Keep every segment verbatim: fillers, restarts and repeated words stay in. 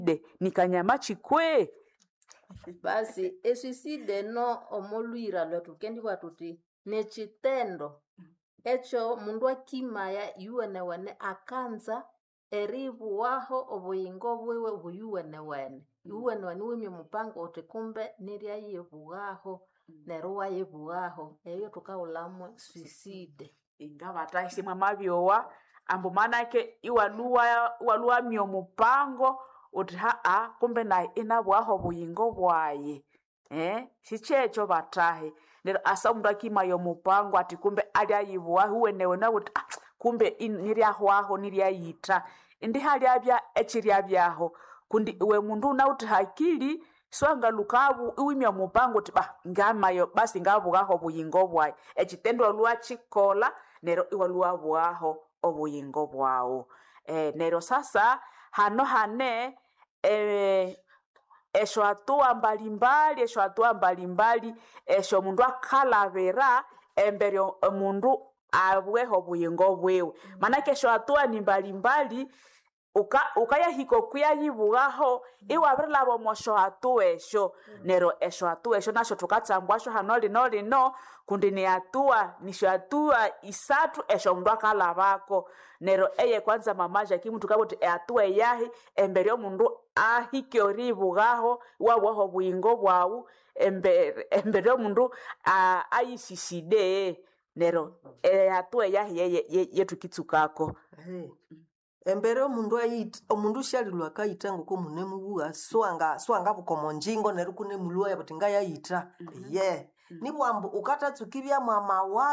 de nikanyama chikwe. Basi esiside no omolwira lwetukendi watuti nechitendo echo mundu akimaya yuwene wene akanza eribuwaho obuyingo bwiwe buyuwene wene yuwene wene wimye mupango uti kumbe nirya yebuwaho neru wayebuwaho eyo tukaulamwe suicide. Ingavata isimwa mabyowa ambu manake iwaluwa iwaluwa myo mupango uti haa kumbe na inabuwaho buyingo bwaye. Eh, sichecho batahe. Nero asa mundu akimayo mupango ati kumbe ali ayibuwa huwene wena uti ah, kumbe niryahuaho niryayita. Indi hali abya echiri abyaho. Kundi we mundu unauti hakili swanga lukabu iwimya mupango uti bah ngamayo basi ngabuwaho buyingo bwaye. Echitendo waluwa chikola nero iwaluwa buwaho obuyingo bwawo. Eh, nero sasa hano hane eh, esho hatua mbalimbali esho hatua mbalimbali esho mundu akalavera embere mundu abweho buyingo bwewe. Manake esho hatua ni mbalimbali uka ukaya hiko kuya yibugaho iwabirlabo mosho hatua esho nero esho hatua esho nasho tukatsambwasho hanoli noli no kundi ni hatua nisho hatua isatu esho mundu akalavako nero eye kwanza mamaja kimuntu kabuti e hatua yahi embere mundu ahike oribugaho wawaho buyingo bwawu embere embere mundu ayisiside nero e hatua yahi ye yetu kitsukako. Hey. Embere omundu ayita omundu shalilwa kayita ngoko munemubuga swanga swanga bukomonjingo neru kunemulwa yabutinga yayita mm -hmm. ye yeah. mm -hmm. Nibwambu ukatatsukibya mwa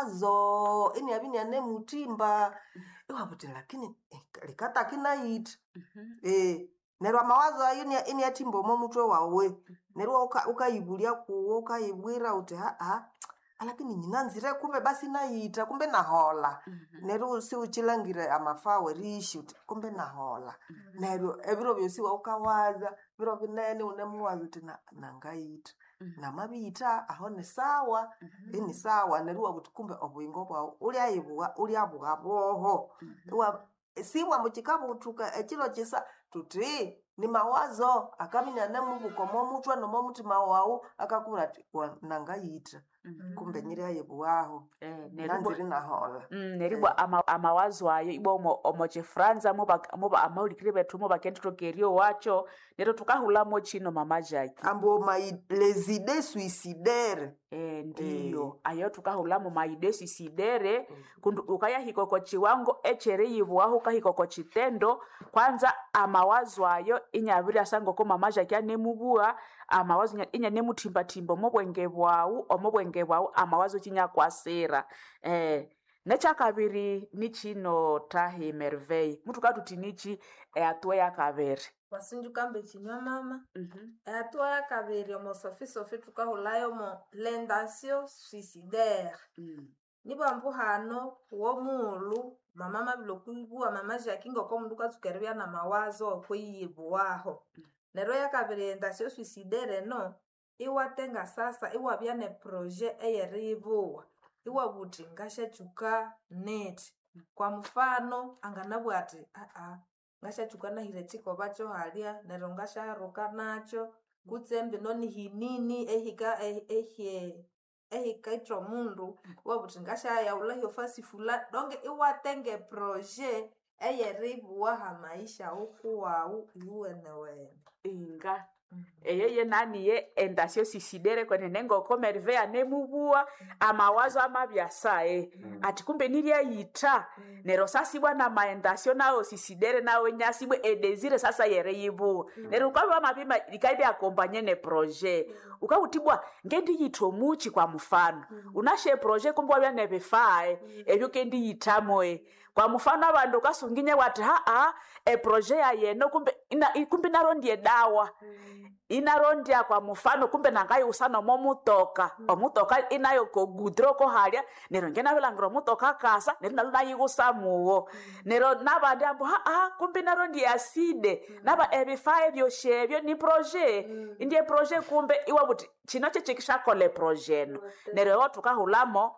mawazo ini abini ane mutimba iwabuti lakini likata kinayita mm -hmm. eh neru mawazo ayini ini atimbo mo mutwe wawe neru ukayibulia kuwo ukayibwira uti ha ha lakini nyinanzire kumbe basi nayita kumbe nahola mm -hmm. neru si uchilangire amafawe rishi kumbe nahola mm -hmm. neru ebiro byosi wa ukawaza biro binene unemuwaza uti na nangayita mm -hmm. na mabita aho ni sawa mm -hmm. ni sawa neru wakuti kumbe obuyingo bwawo uli ayibuwa uli abuga boho mm -hmm. wa siwa muchikabu utuka ekilo chisa tuti ni mawazo akamina nemubukomo mutwa no mutima wawo akakura ati nangayita mm -hmm. kumbe nyiri ayebuwaho eh nanziri nahola mm neribwa eh. ama, amawazo ayo ibo omo omoche franza moba moba amaulikire betu moba kenti tokerio wacho nero tukahula mo chino mamajaki ambo mai les idées suicidaires eh ndiyo eh. ayo tukahula mo mai idées suicidaires mm. kundu ukaya hikoko chiwango echere yibuwaho kahikoko chitendo kwanza amawazo ayo inyabira sango ko mamajaki anemubua amawazo inya nemutimba timbo mobwenge bwawu omobwenge bwawu amawazo chinya kwasera eh necha kabiri nichino tahi merveille mutu katuti nichi e atwa ya kabere wasinju kambe chinywa mama mhm mm e atwa ya kabere omo sofi sofi tukahulayo mo l'intention suicidaire mm. Nibambu hano wo mulu mama mabilokuibua mama jakingo ko mundu katsukerebya na mawazo okwiyibuwaho mm. Nero ya kabiri intention suicidaire no iwatenga sasa iwabya ne projet eyeribuwa iwabuti ngashachuka net kwa mfano anganabwa ati a a ngashachuka na hile chiko bacho halia nero ngasharuka nacho kutsembe noni hinini ehika ehie ehika itro mundu wabuti ngashaya ulahiyo fasi fula donge iwatenge projet eyeribuwa ha maisha ukuwa uwene inga mm -hmm. Eyeye nani ye endasio sisidere kwene nengo komervea nemubua mm -hmm. amawazo amabyasa e mm -hmm. ati kumbe niria yita mm -hmm. nero sasi bwana maendasio nao sisidere nao nyasibwe edesire sasa yere yibu mm -hmm. nero kwa mapima likaide akompanye ne projet mm -hmm. ukawutibwa ngendi yito muchi kwa mfano mm -hmm. unashe projet kumbe wabya nebefae mm -hmm. ebyo kendi yitamoe kwa mfano abantu kasunginye wati ha a e projet ya yeno kumbe ina kumbe narondie dawa mm. Inarondia kwa mfano kumbe nangai usana momutoka mm. omutoka inayo ko gudro ko halya nero ngena belangro mutoka kasa nero naluna yigusamuwo mm. nero nabandi ambo ha a kumbe narondi acide mm. naba ebifaye byo shebyo ni projet mm. indie projet kumbe iwabuti chino cheche kishakole projet no. Okay. Nero tukahulamo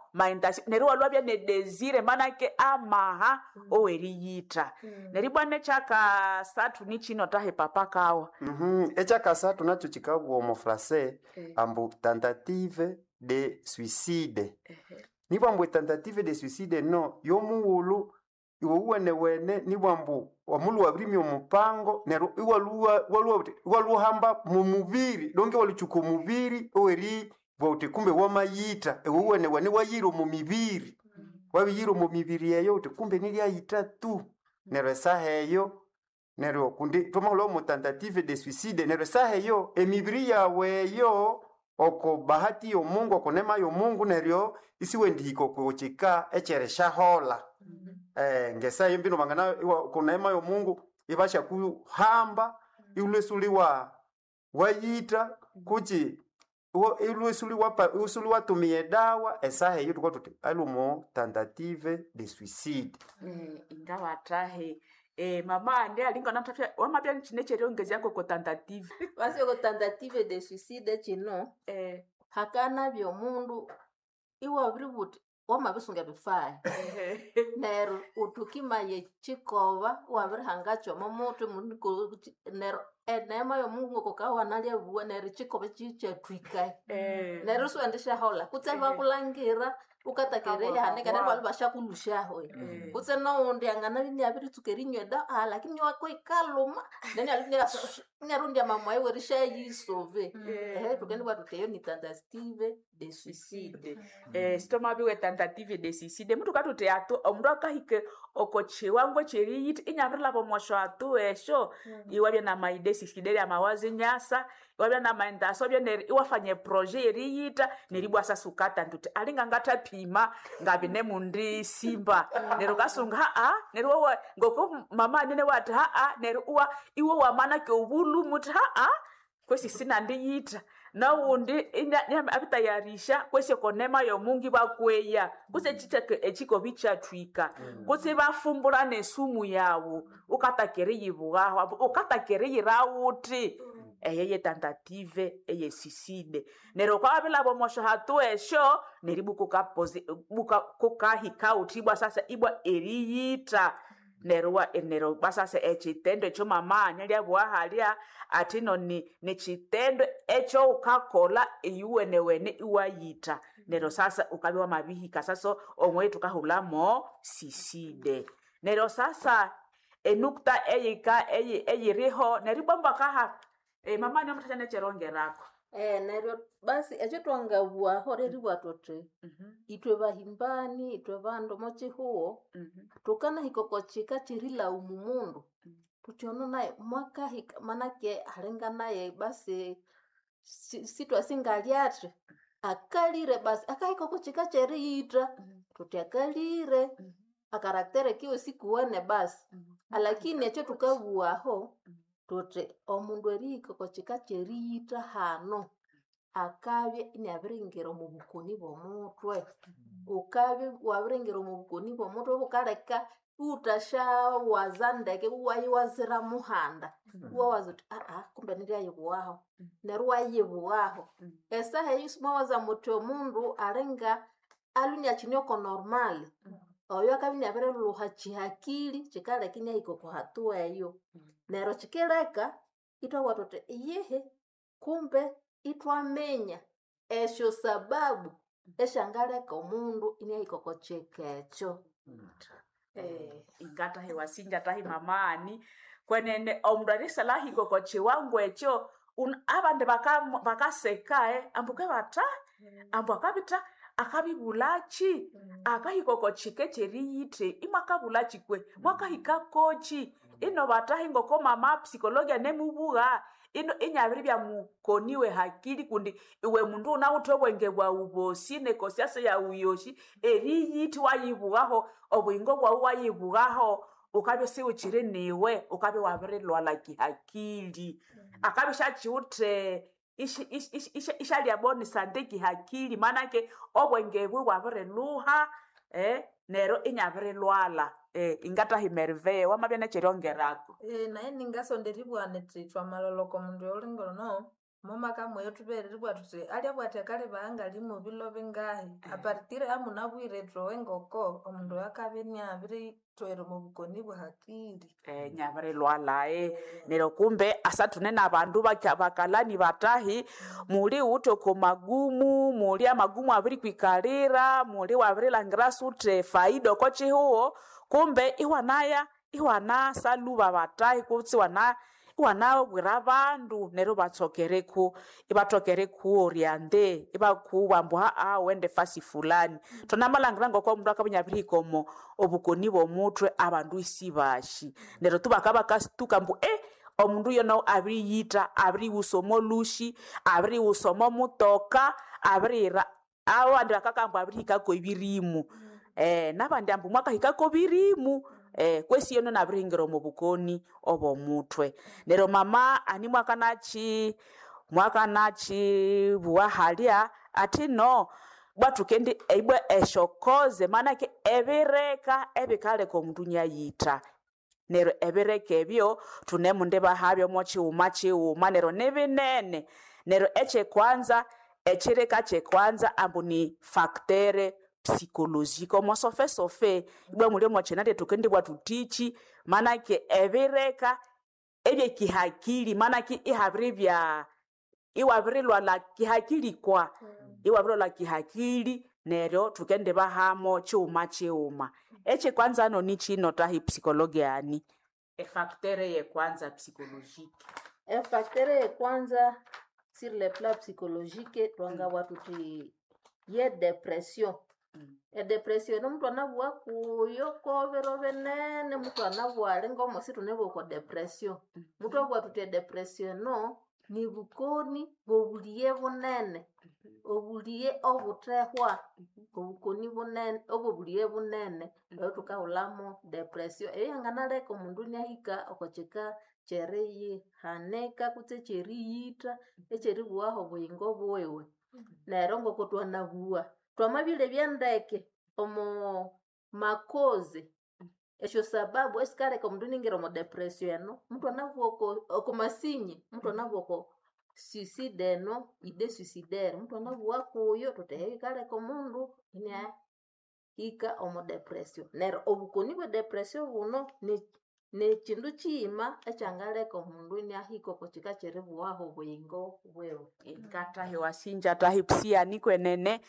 maintasio neryo walwabya ne desire manake amaha oweriyita neryo bwana chaka satu ni chino tahe papa kawa Mhm, ekyakasatu nakyo kikabwa omu français ambu tentative de suicide. Nibwa mbu tentative de suicide no yomuwulu iwe uwene wene nibwa mbu wamulu wabirimi omupango neryo iwaluwa waluwa waluhamba mu mubiri donke waluchuka omubiri oweri bwote kumbe wamayita ewe uwene wene wayiro mu mibiri wabiyiro mu mibiri eyo uti kumbe nilyayita tu neryo esaha eyo neryo kundi tomahula mu tentative de suicide neryo esaha eyo emibiri yawe eyo oko bahati y'omungu oko nema y'omungu neryo isiwendihika okuchika echereshahola eh ngesayo mbino mangana kunema y'omungu ibasha kuhamba ilusuliwa wayita kuchi uwo ilusuliwa pa usuliwa tumie dawa esaha eyo tukwa tuti alumo tentative de suicide eh ingawa tahe eh mama ndi alinga natafya wamapya nchine cheryongezi yako ko tentative basi ko tentative de suicide chino eh hakana byo mundu iwa bributi wamabisunga bifaya nero utukimaye chikova wabirhangacho mamoto muniko nero enema yo mungu ko kawa nalia buwa nero chikova chicha twika eh nero swandisha hola kutselwa kulangira ukatakere hane kana bali bashakulusha hoye kutsena undi angana ni abiri tukerinywe da ah lakini wako ikaluma nani alini nyarundi mama yewe risha yisove eh tukeni batu teyo ni tentative de suicide eh stoma biwe tentative de suicide mutu katute ato omundu akahike okochewa ngo cheriyiti inyabirila bomosho atu esho iwabye na maide suicide ya mawazi nyasa iwabye na maindaso bye ne iwafanye projet eriyita neribwa sasukata ntuti alinga ngata pima ngabe ne mundi simba nero kasunga ha a nero wa ngoko mama nene wati ha a nero uwa iwo wamana ke ubulu muti ha a kwesi sina ndiyita na undi inya abitayarisha kwesi konema yo mungi bakweya kuse chiteke echiko bicha twika kuse bafumbula nesumu yawo ukatakere yibugaho ukatakere yirawuti eyeye tentative eye suicide nero kwa bila bomosho hatu esho neribuko kapozi buka kokahika utibwa sasa ibwa eriyita nerwa nero basasa echitendo echo mama nyalia bwahalia atino ni ni chitendo echo ukakola iyuwene wene iwayita nero sasa ukabiwa mabihika sasa omwetu kahulamo suicide nero sasa enukta eyika eyi eyiriho neribomba kaha eh mama nyo mutachane cherongerako eh nero basi echo twangabwa horeri watote mhm itwe bahimbani itwe bando mochi huo mhm tukana hikoko chika chirila umumundu tuchono naye mwaka hika manake halenga naye basi sitwa singaliatre akalire basi akahikoko chika cheriyitra tuti akalire akaraktere kiwe sikuwene basi lakini echo tukabuaho tuti omundu erihikoko chika cheriyitra hano akabye inabiringiro mu bukoni bomutwe ukabye wabiringiro mu bukoni bomutwe bukaleka utasha wazandeke wayiwazira muhanda uwa wazuti a a kumbe niryayibuwaho nerwa yibuwaho esaha yisuma waza muti omundu alenga alunya chinyoko normal oyo akabye abiruluha chihakili chikaleka inahiko ku hatua eyo nero chikileka itwa watote yehe kumbe itwamenya esho sababu eshangaleka omundu inahiko chekecho eh ingata hewa sinja tahi mamani kwenene omundu arisalahi koko chiwangu echo abande baka bakaseka eh ambuke bata ambu akabita akabibulachi akahikoko chike cheriyite imakabulachi kwe mwakahika kochi ino batahi ngoko mama psikologia nemubuga ino inyabiri bya mukoniwe hakili kundi iwe mundu na utobwenge bwa ubosi nekosiase ya uyoshi eriyiti wayibugaho obwingo bwa wayibugaho ukabe si uchire niwe ukabe wabirilwa laki hakili akabe shachiute ishi ishi ishi ishali aboni sandeki hakili manake obwenge bwa wabiriluha eh nero inyabirilwala eh ingata himerve wamabya necherongerako eh naye ningasonderibwane tritwa maloloko mundu olingolo no mama kamwe tuberere bwa tuti alya bwatekale banga limo bilo bingahi apartire amuna bwire trowe ngoko omundu yakabenya abiri twere mu bukoni bwa hakiri eh nyabare lwalae nero kumbe asatune na bandu bakalani batahi muli utoko magumu muli amagumu abiri kwikalira muli wabiri langira sute faida ko chihuo kumbe iwanaya iwana saluba batahi kutsi wana iwana bwira bandu nero batsokereku ibatokereku oriande ibakuwa mbwa a wende fasi fulani tona malangira ngoko mundu akabanyabiri komo obukoni bo mutwe abandu isibashi nero tubakaba kastuka mbu eh omundu yono abiri yita abiri usomo lushi abiri usomo mutoka abirira awo andi akakamba abiri kako ibirimu eh nabandi ambu mwaka hikako birimu eh kwesi yono nabiri ngero mu bukoni obo mutwe nero mama ani mwaka nachi mwaka nachi buwa halia ati no batukendi eibwe eshokoze manake ebireka ebikale ko mdunya yita nero ebireka ebyo tunemunde bahabyo mochi umachi uma nero nebinene nero eche kwanza echireka che kwanza ambuni factere psychologique mo sofe sofe ibwe muri mo chenate tukendi bwatutichi manake ebireka ebye kihakili manake ihabribya iwabrilwa la kihakili kwa iwabrilwa la kihakili nero tukende bahamo chuma chuma eche kwanza no ni chino tahi psychologia ani e factere ye kwanza psychologique e factere ye kwanza sur le plan psychologique twanga mm. watu ti ye depression mm. e depression no mtu anabwa kuyo kovero venene mtu anabwa lengo mositu nebo kwa depression mm. mtu abwa tuti depression no ni bukoni bobuliye bunene obuliye obutehwa obukoni bunene obuliye bunene ndo tukaulamo depression eyangana leko mundu nyahika okocheka chereye haneka kutse cheriyita echeri buaho buyingo bwewe nerongo kotwana bua twamabile byandeke omo makoze esho sababu esikale ko mundu ningero mo depression no mtu anavuoko okumasinye mtu anavuoko suicide no ide suicidaire mtu anavuwa kuyo totehe kale ko mundu ine hika omo depression nero obukoni bwe depression buno ni ne chindu chima echangale ko mundu ine hiko ko chika cherebuwaho bwingo bwewe kata hewa sinja tahi psia nikwe nene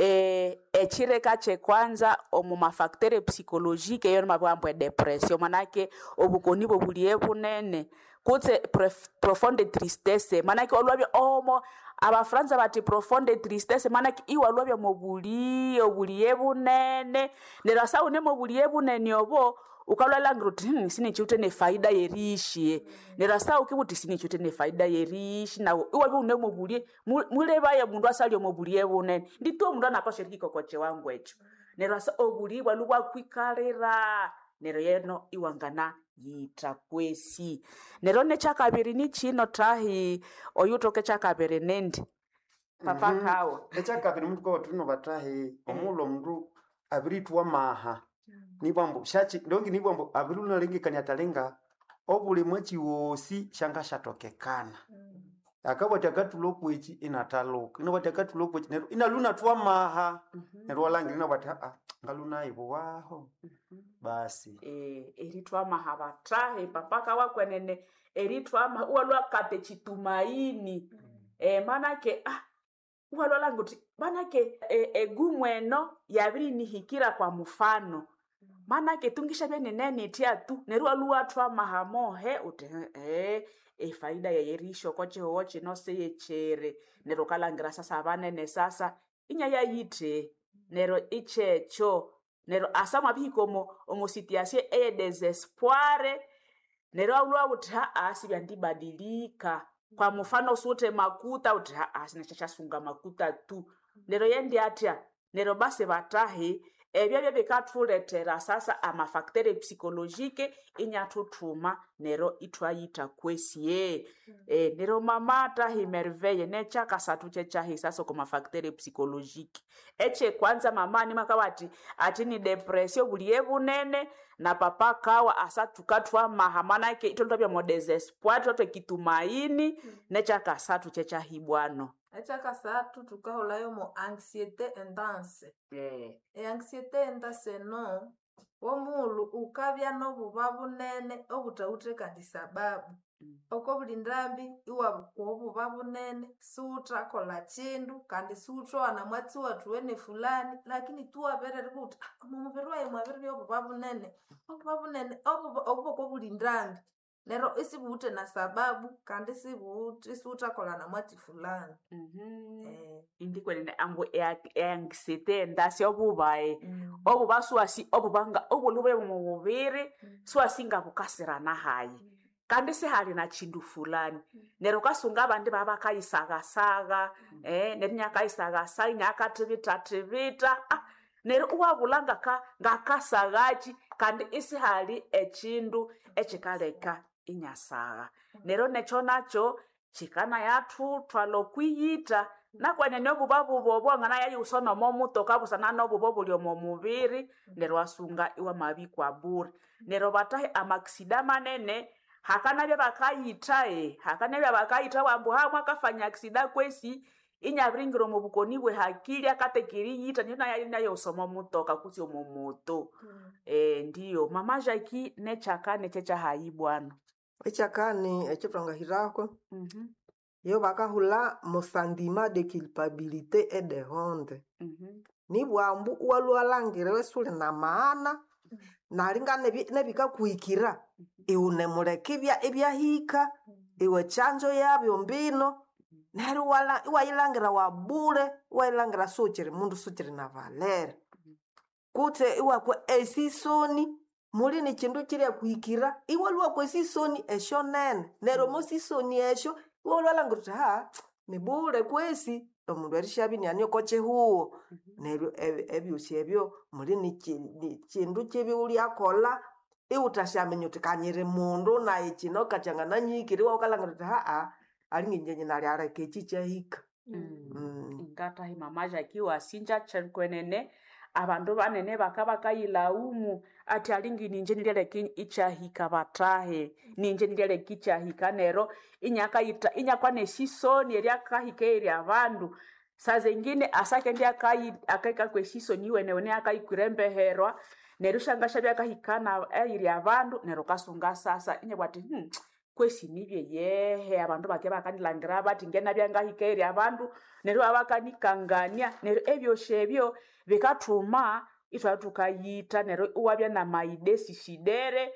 e echireka che kwanza omu mafaktere psychologique yo mabambo depression manake obukoni bo buliye bunene kutse profonde tristesse manake olwabye omo abafranza bati profonde tristesse manake iwa olwabye mo buli obuliye bunene nerasa une mo buliye bunene obo ukalala ngruti sine chute ne faida yerishi nerasa ukibuti sine chute ne faida yerishi na iwa une mo buliye muleba ya mundu asali mo buliye bunene ndito mundu anakashiriki kokoche wangu echo nerasa obuli balubwa kwikalira nero yeno iwangana yita kwesi nero ne chakabiri ni chino tahi oyutoke chakabiri nendi papa mm -hmm. kawo echakabiri mtu ko tuno batahi omulo mndu abiritwa maha nibambo shachi ndongi nibambo abiruna lingi kanyatalenga obuli mwachi wosi shanga shatokekana akabo takatulo kwechi inataloka ino batakatulo kwechi nero inaluna twa maha nero walangi ino bata ah ngaluna ibo waho basi eh eritwa maha batahe papa kawa kwenene eritwa maha walwa kate chitumaini eh manake ah walwa nguti manake egumweno yabiri nihikira kwa mfano manake tungisha bene nene tia tu neru aluwa twa mahamo he ute eh e faida ya yerisho koche woche no seye chere nero kalangira sasa banene sasa inya ya yite nero ichecho nero asama bikomo omositiasie e desespoir nero aluwa uta asibya ndibadilika kwa mfano sote makuta uta asina chacha sunga makuta tu nero yendi atia nero base batahe ebyo byo bikathuletera sasa amafactere psychologique inyathuthuma nero ithwayita kwesiye eh, nero mamata himerveille nechakasathu chechahisa ku mafactere psychologique eche kwanza mamani makawati ati ni depression buliye bunene na papa kawa asatukathwa mahamanake itontwa bya modesespoir totwe kitumaini nechakasathu chechahibwano echakasathu tukahulayo mo anxiété intense eh e anxiété intense no womulu ukabya nobuba bunene obutawuthe kandi sababu Mm. oko buli ndambi iwabukuwa obuba bunene siwuthakola kindu kandi siwuthowana mwatsi wathuwene fulani lakini tuwaberere buthi ah, mumubiri wayi mwabiribya obuba bunene obuba bunene obuba obuboko buli ndambi nero isibuwuthe na sababu kandi sibuwuthe isiwuthakola na mwatsi fulani mhm eh, indikwenene ambu anxiety ndasi obubaye mm, obuba siwasi obubanga obulube mu bubiri siwasinga bukasirana hayi kandi sihali na chindu fulani nero kasunga abandi baba kayisaga-saga eh nerinyakayisaga-saga inyakathibithathibitha ah nero uwabulanga ka ngakasagachi kandi isihali echindu echikaleka inyasaga nero necho nacho chikana yathuthwa lokwiyita nakwenene obuba bubobo angana yayi usona momutoka busana nobubo buli omo mubiri nero asunga iwa mabikwa buri nero batahe amaksida manene hakana bya bakayita e hakana bya bakayita wambu hamwe akafanya aksida kwesi inyabiringiro mu bukoni bwe hakili akatekiri yita nina yali nayo usoma mutoka kuti omo moto mm. eh ndiyo mama Jackie nechaka nechecha hayi bwana echakani echitwangahirako mhm yo bakahula mo sentiment de culpabilité et de honte mhm ni bwambu uwalwalangire wesule na maana nalinga nebi- nebikakuhikira iunemulekibya ebyahika iwe chanjo yabyo mbino neri wala iwayilangira wabule iwayilangira suchiri mundu suchiri na valere kutse iwakwe esisoni muli ni chindu chiri akuhikira iwaluwakwe esisoni esho nene nero mosisoni esho iwalwalangira uti ha ni bule kwesi omundu erishabinyania kochehuwo neryo eb- ebyosi ebyo muli ni chi- ni chindu chibiulyakola iwuthashamenya uthi kanyiri mundu naye kino kachangananyikiri iwaukalangira uthi haa alinginjenye nali aleka echi kyahika mm. Mm. ingatahi mama Jackie wasinja chenkwenene abandu banene bakabakayilaumu ati alingi ninje nileleki ichahika batahe ninje nileleki ichahika nero inyakayita inyakwa nesisoni eryakahika eri abandu saa zengine asake ndi akayi akaika kwesisoni iwenewene akayikwirembeherwa nero shangasha byakahikana eri abandu nero kasunga sasa inyabwati hmm, kwesi nibye yehe abandu bake bakanilangira bati ngena byangahika eri abandu nero abakanikangania nero ebyoshe ebyo bikathuma ithwa tukayita nero iwabya na maidesi shidere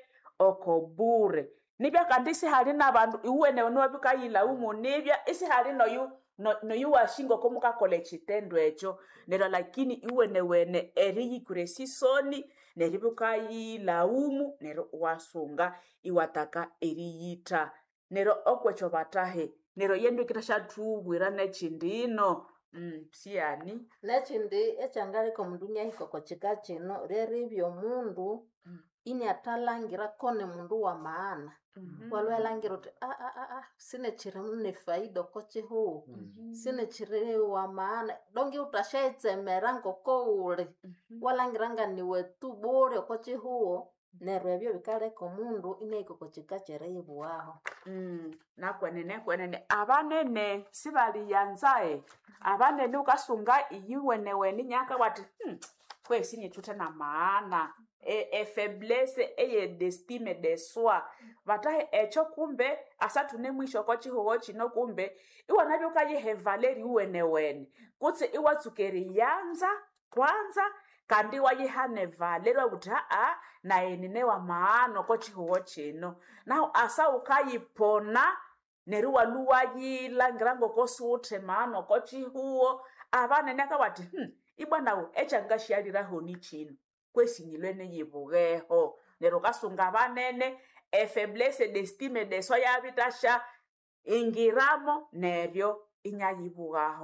okobure nibya kandi sihali nabandu iwene niwabikayilaumu nibya isihali noyu no, noyu washinga komukakola ekitendo ekyo nero lakini iwene wene eriyikure sisoni nero bukayilaumu nero wasunga iwataka eriyita nero okwekyo batahe nero yendu kitashatubwira nechindino mm, siyani nechindi echangaliko mundu nyahikoko chika chino reribya omundu Mm. ini atalangira kone mundu wa maana Mhm. walwelangira uti ah, ah, ah, ah, sine chiri mune faida kochihuo sine chiri wa maana dongi utashaitsemera ngoko uli Mhm. walangiranga niwe tu bure okochihuo neryo ebyo bikaleka omundu inaikoko chika chereibuwaho Mm, nakwenene kwenene abanene sibaliyanzae abanene ukasunga iyiwenewene nyaka wati hmm, kwesi nitute na maana e, e faiblesse eye d'estime de soi batahe echo kumbe asatune mwisho kochihuho chino kumbe iwanabyo ukayihe valeri uwenewene kutse iwatsukeri yanza kwanza kandi wayihane valero kuti aa naye nine wa maano kochihuho chino naho asa ukayipona neru waluwayilangira ngokosiwuthe maano kochihuho abanene akawati hmm, ibwanawo echangashialiraho ni chino kwesinyilwene yibugeho nero kasunga abanene efaiblesse d'estime de soi yabitasha ingiramo neryo inyayibugaho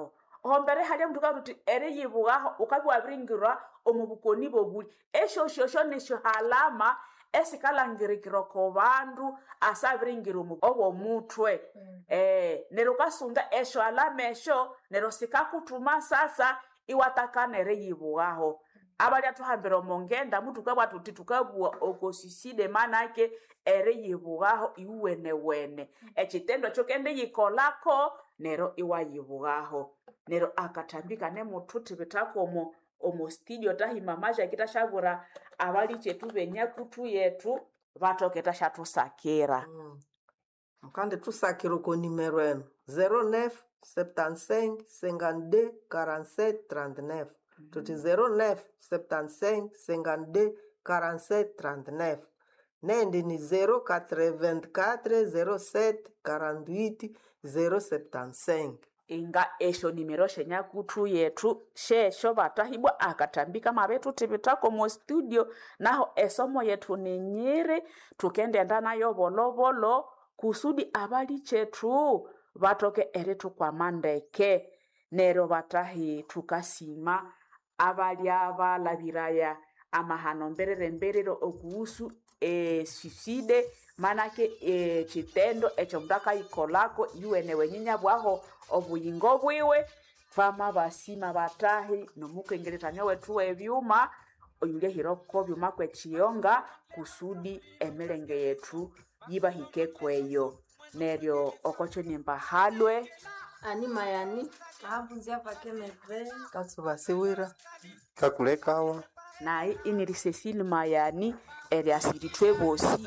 hombere halya mtu karuti ere yibugaho ukabi wabiringirwa omubukoni bobuli esho shosho nesho halama esikalangirikiro ko bandu asabiringiro mu obo mutwe mm. eh nero kasunga esho alama esho nero sikakutuma sasa iwatakanere yibugaho abali atuhambira omongenda mutu kabwa tuti tukabwa okosiside manake ere yibugaho iwene wene ekitendo kyo kende yikolako nero iwa yibugaho nero akatambika ne mututi bitako omo omo studio tahima maja kitashabura abali chetu benya kutu yetu batoketa shatusakira mm. Mkande tusakira ko numero eno zero neuf septantacinq cinquante-deux quarante-sept trente-neuf mm. Tuti zero neuf septantacinq cinquante-deux quarante-sept trente-neuf nende ni zero quatre-vingt-quatre zero sept quarante-huit zero septantacinq inga esho nimero shenya kutu yetu shesho batahibwa akatambika mabetu tibitako mu studio naho esomo yetu ni nyiri tukende ndana yo bolobolo kusudi abali chetu batoke eretu kwa mandeke nero batahi tukasima abali abalabiraya amahano mberere mberero okuhusu e suicide manake e chitendo echo mdaka ikolako iwene wenyinya bwaho obuyingo bwiwe fama basima batahi nomukengeretanya wetu ebyuma oyule hiroko byuma kwechiyonga kusudi emelenge yetu yibahike kweyo neryo okocho nimba halwe ani mayani abunzia pakemeve katsubasiwira kakulekawa naye iniri Cecile Mayani eri asiritwe bosi